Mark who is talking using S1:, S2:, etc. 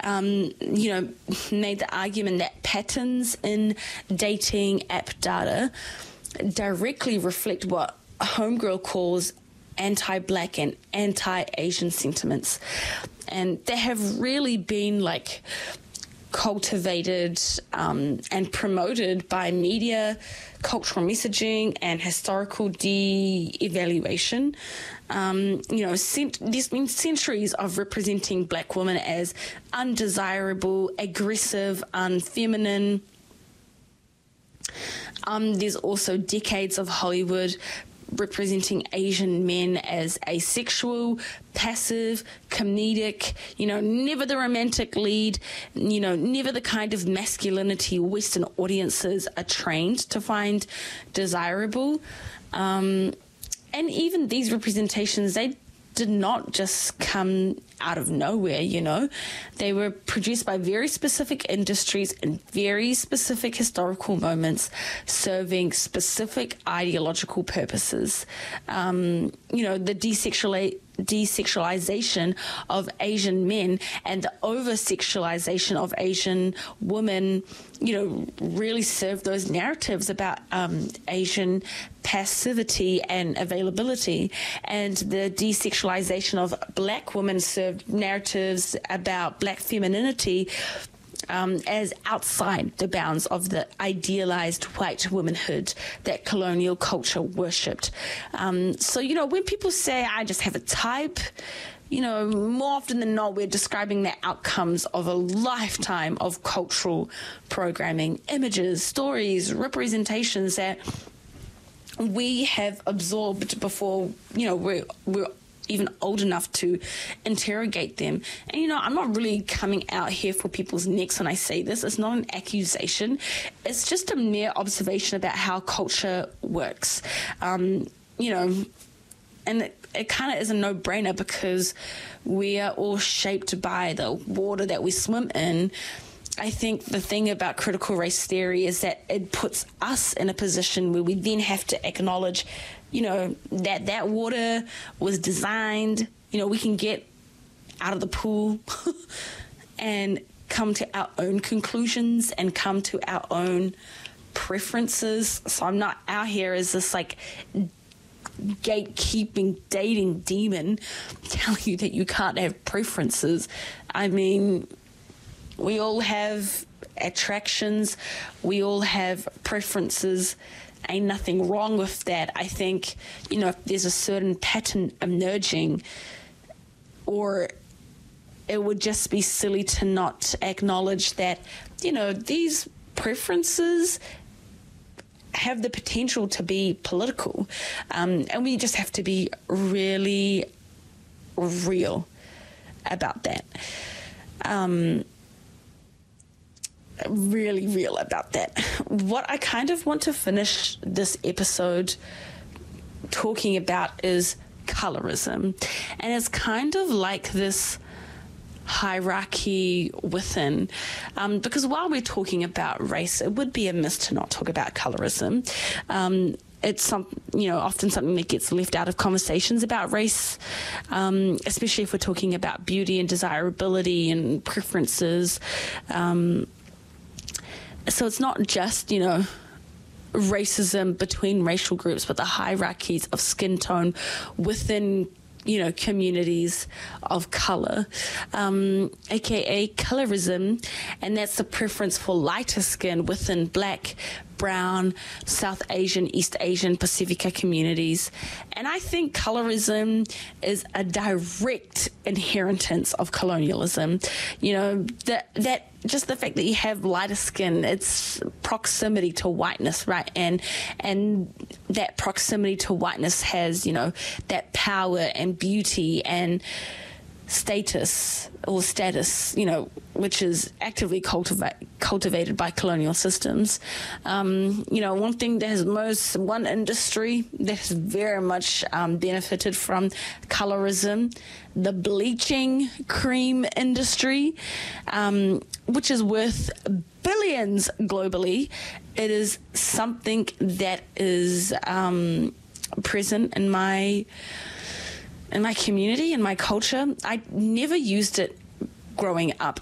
S1: made the argument that patterns in dating app data directly reflect what Homegirl calls anti-Black and anti-Asian sentiments. And they have really been cultivated and promoted by media, cultural messaging, and historical de-evaluation. There's been centuries of representing Black women as undesirable, aggressive, unfeminine. There's also decades of Hollywood representing Asian men as asexual, passive, comedic, never the romantic lead, never the kind of masculinity Western audiences are trained to find desirable. And even these representations, they did not just come out of nowhere, They were produced by very specific industries in very specific historical moments, serving specific ideological purposes. The desexualization of Asian men and the over-sexualization of Asian women, really served those narratives about Asian passivity and availability, and the desexualization of Black women served narratives about Black femininity as outside the bounds of the idealized white womanhood that colonial culture worshipped. When people say, I just have a type, more often than not, we're describing the outcomes of a lifetime of cultural programming, images, stories, representations that we have absorbed before, we're even old enough to interrogate them. And, I'm not really coming out here for people's necks when I say this. It's not an accusation. It's just a mere observation about how culture works. And it kind of is a no-brainer because we are all shaped by the water that we swim in. I think the thing about critical race theory is that it puts us in a position where we then have to acknowledge, that water was designed, we can get out of the pool and come to our own conclusions and come to our own preferences. So I'm not out here as this gatekeeping dating demon telling you that you can't have preferences. I mean, we all have attractions. We all have preferences. Ain't nothing wrong with that. I think, if there's a certain pattern emerging, or it would just be silly to not acknowledge that, these preferences have the potential to be political. And we just have to be really real about that. Really real about that. What I kind of want to finish this episode talking about is colorism. And it's kind of like this hierarchy within, because while we're talking about race, it would be amiss to not talk about colorism. It's often something that gets left out of conversations about race, especially if we're talking about beauty and desirability and preferences. So it's not just, racism between racial groups, but the hierarchies of skin tone within, communities of color, aka colorism, and that's the preference for lighter skin within Black, Brown, South Asian, East Asian, Pacifica communities. And I think colorism is a direct inheritance of colonialism. That just the fact that you have lighter skin, it's proximity to whiteness, right? And that proximity to whiteness has, that power and beauty and status, which is actively cultivated by colonial systems. One industry that has very much benefited from colorism, the bleaching cream industry, which is worth billions globally. It is something that is present in my community, in my culture. I never used it growing up.